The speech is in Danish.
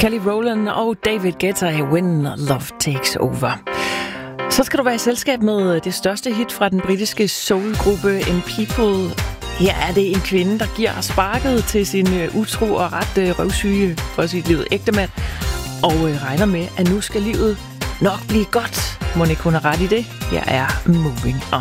Kelly Rowland og David Guetta i When Love Takes Over. Så skal du være i selskab med det største hit fra den britiske soulgruppe In People. Her er det en kvinde, der giver sparket til sin utro og ret røvsyge, for at sige livet ægtemand, og regner med, at nu skal livet nok blive godt. Må ikke kun have ret i det? Her er Moving On.